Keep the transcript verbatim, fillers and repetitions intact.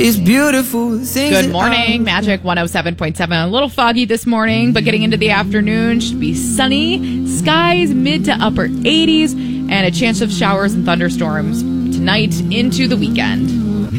It's beautiful. Good morning, Magic one oh seven point seven. A little foggy this morning, but getting into the afternoon should be sunny. Skies mid to upper eighties, and a chance of showers and thunderstorms tonight into the weekend.